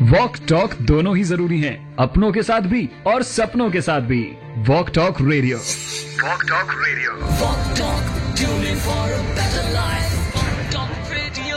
Walk talk दोनों ही जरूरी हैं, अपनों के साथ भी और सपनों के साथ भी। Walk talk radio, walk talk radio, walk talk, tune in for a better life. Walk talk radio,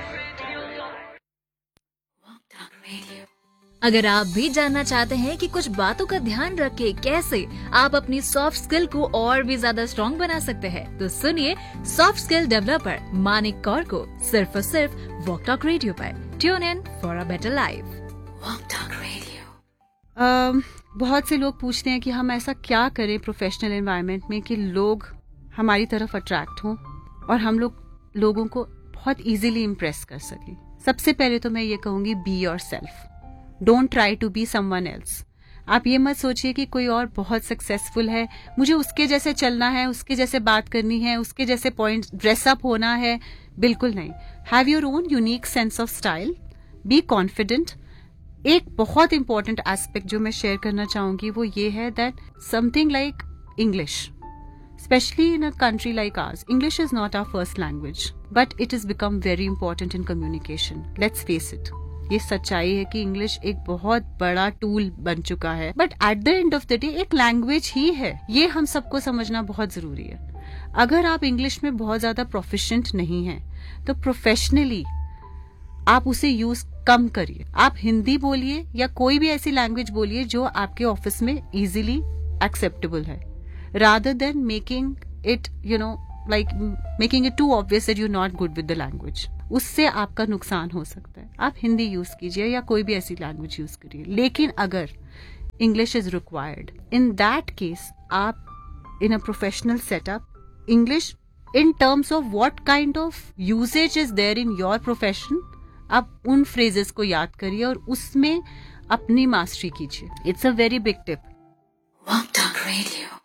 walk talk radio. अगर आप भी जानना चाहते हैं कि कुछ बातों का ध्यान रख के कैसे आप अपनी सॉफ्ट स्किल को और भी ज्यादा स्ट्रॉन्ग बना सकते हैं, तो सुनिए soft skill developer Manik Kaur को सिर्फ और सिर्फ वॉक टॉक रेडियो पर। Tune in for a better life. Walk talk radio. बहुत से लोग पूछते हैं कि हम ऐसा क्या करें प्रोफेशनल एनवायरनमेंट में कि लोग हमारी तरफ अट्रैक्ट हों और हम लोगों को बहुत इजीली इम्प्रेस कर सकें। सबसे पहले तो मैं ये कहूंगी, be yourself, don't try to be someone else. आप ये मत सोचिए कि कोई और बहुत सक्सेसफुल है, मुझे उसके जैसे चलना है, उसके जैसे बात करनी है, उसके जैसे पॉइंट ड्रेसअप होना है। बिल्कुल नहीं। Have your own unique sense of style, be confident. एक बहुत इंपॉर्टेंट एस्पेक्ट जो मैं शेयर करना चाहूंगी वो ये है that something like English, especially in a country like ours, English is not our first language, but it has become very important in communication. Let's face it. ये सच्चाई है कि इंग्लिश एक बहुत बड़ा टूल बन चुका है, but at the end of the day एक लैंग्वेज ही है। ये हम सबको समझना बहुत जरूरी है। अगर आप इंग्लिश में बहुत ज्यादा प्रोफिशिएंट नहीं हैं, तो प्रोफेशनली आप उसे यूज कम करिए। आप हिंदी बोलिए या कोई भी ऐसी लैंग्वेज बोलिए जो आपके ऑफिस में इजीली एक्सेप्टेबल है, rather than making it too obvious that you're not good with the language. उससे आपका नुकसान हो सकता है। आप हिंदी यूज कीजिए या कोई भी ऐसी लैंग्वेज यूज करिए, लेकिन अगर English is required, in that case आप इन a professional setup English in terms of what kind of usage is there in your profession, आप उन फ्रेजेस को याद करिए और उसमें अपनी मास्टरी कीजिए। It's a very big tip. Walk talk radio.